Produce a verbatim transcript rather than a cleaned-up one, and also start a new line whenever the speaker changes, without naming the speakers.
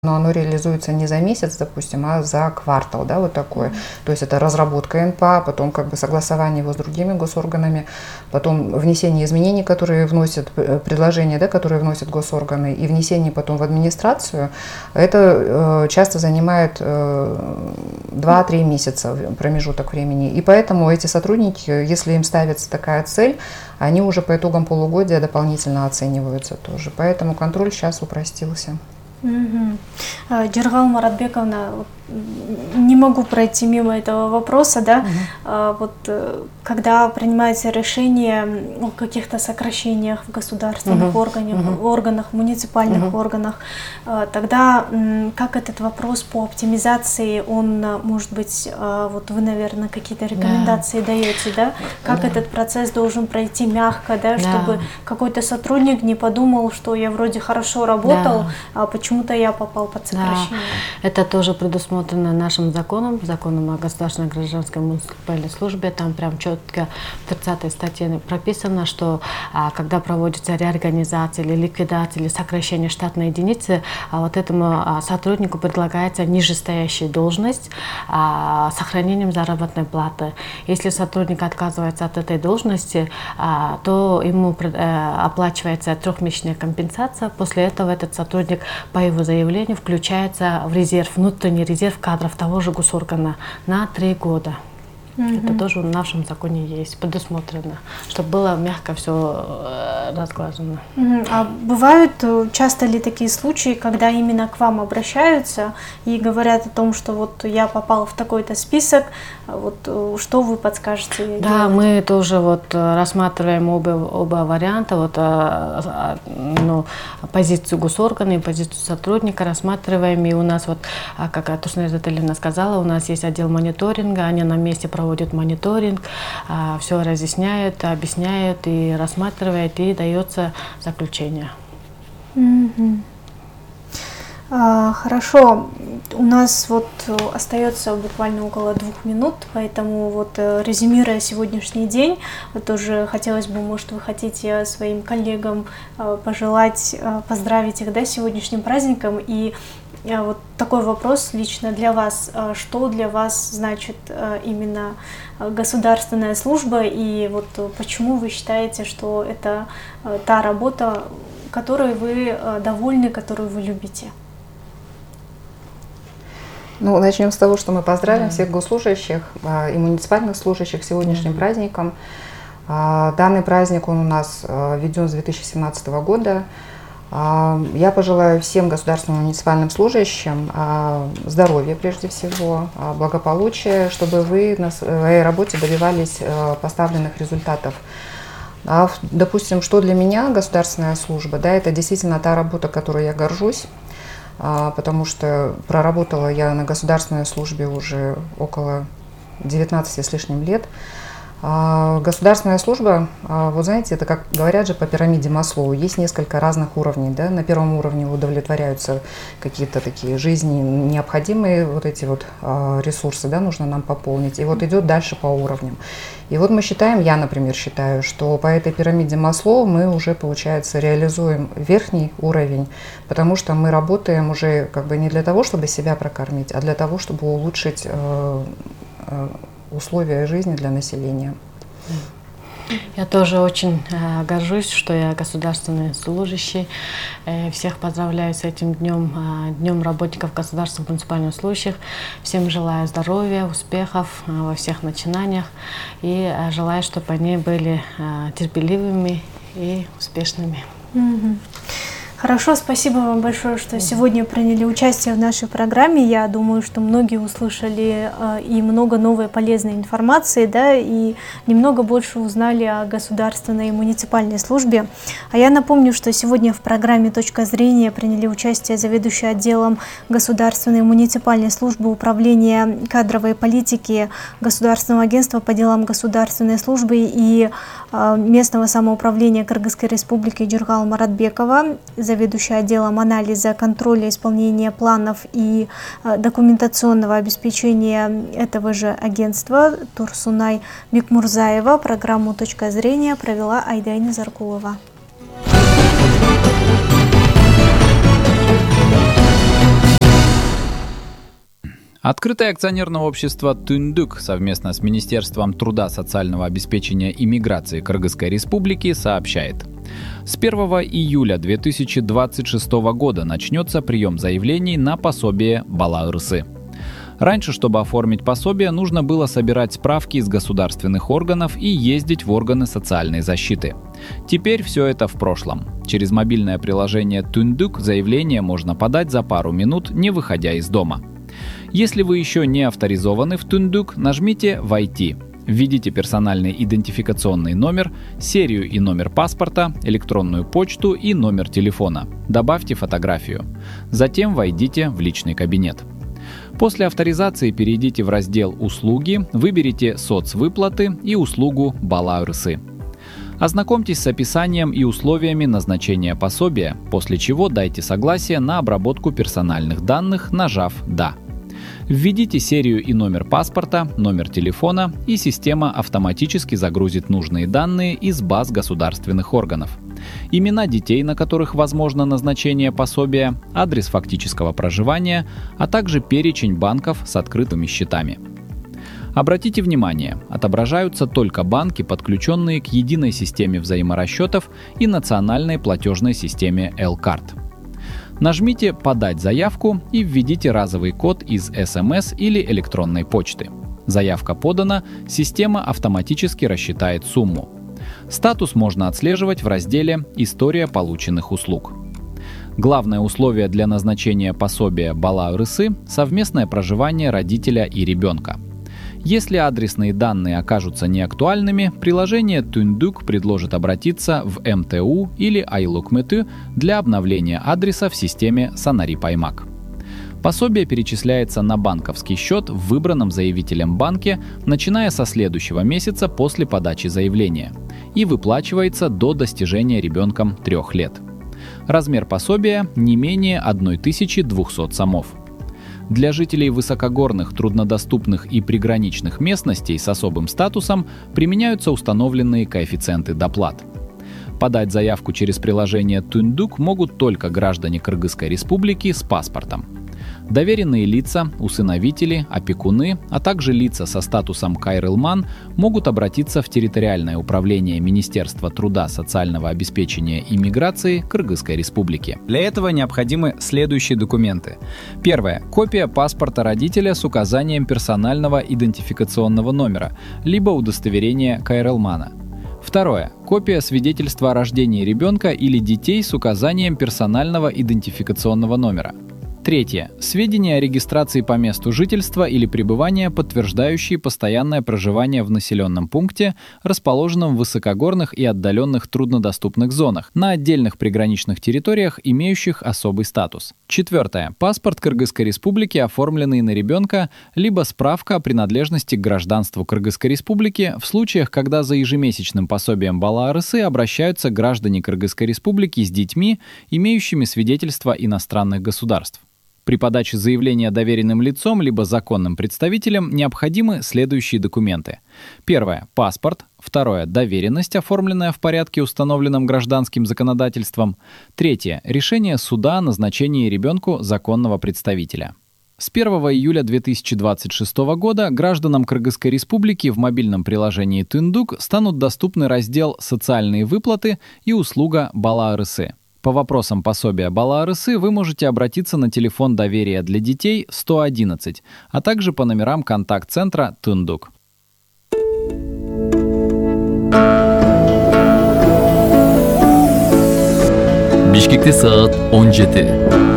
Но оно реализуется не за месяц, допустим, а за квартал, да, вот такое. Mm-hmm. То есть это разработка эн пэ а, потом как бы согласование его с другими госорганами, потом внесение изменений, которые вносят, предложения, да, которые вносят госорганы, и внесение потом в администрацию. Это э, часто занимает э, два-три месяца промежуток времени. И поэтому эти сотрудники, если им ставится такая цель, они уже по итогам полугодия дополнительно оцениваются тоже. Поэтому контроль сейчас упростился.
Угу. Джиргал Маратбековна, не могу пройти мимо этого вопроса, да, угу. вот когда принимается решение о каких-то сокращениях в государственных угу. органах, угу. органах, муниципальных угу. органах, тогда как этот вопрос по оптимизации, он, может быть, вот вы, наверное, какие-то рекомендации да. даете, да, как да. этот процесс должен пройти мягко, да, чтобы да. какой-то сотрудник не подумал, что я вроде хорошо работал, да. а почему-то я попал под сокращение.
Да. Это тоже предусмотрено нашим законом, законом о государственной гражданской муниципальной службе. Там прям четко в тридцатой статье прописано, что а, когда проводится реорганизация или ликвидация или сокращение штатной единицы, а, вот этому а, сотруднику предлагается нижестоящая должность а, с сохранением заработной платы. Если сотрудник отказывается от этой должности, а, то ему а, оплачивается трехмесячная компенсация. После этого этот сотрудник по его заявлению включается в резерв, внутренний резерв кадров того же госоргана на три года. Mm-hmm. Это тоже в нашем законе есть, предусмотрено, чтобы было мягко все разглажено.
Mm-hmm. А бывают часто ли такие случаи, когда именно к вам обращаются и говорят о том, что вот я попал в такой-то список, вот что вы подскажете?
Да, делать? Мы тоже вот рассматриваем оба, оба варианта, вот, ну, позицию госоргана и позицию сотрудника рассматриваем, и у нас вот, как Турсунай Иззаталиевна сказала, у нас есть отдел мониторинга, они на месте проводят мониторинг, все разъясняют, объясняют и рассматривают, и дается заключение.
Mm-hmm. а, хорошо, у нас вот остается буквально около двух минут, поэтому вот резюмируя сегодняшний день, вот тоже хотелось бы, может, вы хотите своим коллегам пожелать, поздравить их, да, с сегодняшним праздником. И вот такой вопрос лично для вас. Что для вас значит именно государственная служба, и вот почему вы считаете, что это та работа, которой вы довольны, которую вы любите?
Ну, начнем с того, что мы поздравим да. всех госслужащих и муниципальных служащих с сегодняшним да. праздником. Данный праздник он у нас введен с две тысячи семнадцатого года. Я пожелаю всем государственным муниципальным служащим здоровья прежде всего, благополучия, чтобы вы на своей работе добивались поставленных результатов. Допустим, что для меня государственная служба, да, это действительно та работа, которой я горжусь, потому что проработала я на государственной службе уже около девятнадцати с лишним лет. Государственная служба, вот знаете, это, как говорят же, по пирамиде Маслоу, есть несколько разных уровней. Да? На первом уровне удовлетворяются какие-то такие жизни необходимые вот эти вот ресурсы, да, нужно нам пополнить. И вот идет дальше по уровням. И вот мы считаем, я, например, считаю, что по этой пирамиде Маслоу мы уже, получается, реализуем верхний уровень, потому что мы работаем уже как бы не для того, чтобы себя прокормить, а для того, чтобы улучшить э, э, условия жизни для населения.
Я тоже очень э, горжусь, что я государственный служащий. Э, всех поздравляю с этим днем, э, днем работников государственных муниципальных служащих. Всем желаю здоровья, успехов э, во всех начинаниях и э, желаю, чтобы они были э, терпеливыми и успешными.
Mm-hmm. Хорошо, спасибо вам большое, что сегодня приняли участие в нашей программе. Я думаю, что многие услышали э, и много новой полезной информации, да, и немного больше узнали о государственной и муниципальной службе. А я напомню, что сегодня в программе «Точка зрения» приняли участие заведующий отделом государственной и муниципальной службы управления кадровой политики Государственного агентства по делам государственной службы и э, местного самоуправления Кыргызской республики Джиргал Маратбекова, заведующий отделом анализа, контроля исполнения планов и э, документационного обеспечения этого же агентства Турсунай Бекмурзаева. Программу «Точка зрения» провела Айдайна Заркулова.
Открытое акционерное общество «Түндүк» совместно с Министерством труда, социального обеспечения и миграции Кыргызской Республики сообщает. С первого июля две тысячи двадцать шестого года начнется прием заявлений на пособие Бала ырысы. Раньше, чтобы оформить пособие, нужно было собирать справки из государственных органов и ездить в органы социальной защиты. Теперь все это в прошлом. Через мобильное приложение «Түндүк» заявление можно подать за пару минут, не выходя из дома. Если вы еще не авторизованы в «Түндүк», нажмите «Войти». Введите персональный идентификационный номер, серию и номер паспорта, электронную почту и номер телефона. Добавьте фотографию. Затем войдите в личный кабинет. После авторизации перейдите в раздел «Услуги», выберите «Соцвыплаты» и услугу «Бала ырысы». Ознакомьтесь с описанием и условиями назначения пособия, после чего дайте согласие на обработку персональных данных, нажав «Да». Введите серию и номер паспорта, номер телефона, и система автоматически загрузит нужные данные из баз государственных органов. Имена детей, на которых возможно назначение пособия, адрес фактического проживания, а также перечень банков с открытыми счетами. Обратите внимание, отображаются только банки, подключенные к единой системе взаиморасчетов и национальной платежной системе L-Card. Нажмите «Подать заявку» и введите разовый код из эс эм эс или электронной почты. Заявка подана, система автоматически рассчитает сумму. Статус можно отслеживать в разделе «История полученных услуг». Главное условие для назначения пособия Бала ырысы – совместное проживание родителя и ребенка. Если адресные данные окажутся неактуальными, приложение «Түндүк» предложит обратиться в эм тэ у или Айлукмету для обновления адреса в системе Санари-Паймак. Пособие перечисляется на банковский счет в выбранном заявителем банке, начиная со следующего месяца после подачи заявления, и выплачивается до достижения ребенком трех лет. Размер пособия не менее тысячи двухсот сомов. Для жителей высокогорных, труднодоступных и приграничных местностей с особым статусом применяются установленные коэффициенты доплат. Подать заявку через приложение «Түндүк» могут только граждане Кыргызской Республики с паспортом. Доверенные лица, усыновители, опекуны, а также лица со статусом кайрылман могут обратиться в территориальное управление Министерства труда, социального обеспечения и миграции Кыргызской Республики. Для этого необходимы следующие документы. Первое. Копия паспорта родителя с указанием персонального идентификационного номера, либо удостоверения кайрылмана. Второе. Копия свидетельства о рождении ребенка или детей с указанием персонального идентификационного номера. Третье. Сведения о регистрации по месту жительства или пребывания, подтверждающие постоянное проживание в населенном пункте, расположенном в высокогорных и отдаленных труднодоступных зонах, на отдельных приграничных территориях, имеющих особый статус. Четвертое. Паспорт Кыргызской Республики, оформленный на ребенка, либо справка о принадлежности к гражданству Кыргызской Республики в случаях, когда за ежемесячным пособием Бала ырысы обращаются граждане Кыргызской Республики с детьми, имеющими свидетельство иностранных государств. При подаче заявления доверенным лицом либо законным представителем необходимы следующие документы. Первое – паспорт. Второе – доверенность, оформленная в порядке, установленном гражданским законодательством. Третье – решение суда о назначении ребенку законного представителя. С первого июля две тысячи двадцать шестого года гражданам Кыргызской Республики в мобильном приложении «Түндүк» станут доступны раздел «Социальные выплаты» и услуга «Бала ырысы». По вопросам пособия Бала ырысы вы можете обратиться на телефон доверия для детей сто одиннадцать, а также по номерам контакт-центра «Түндүк».
Бишкекте саат он жети.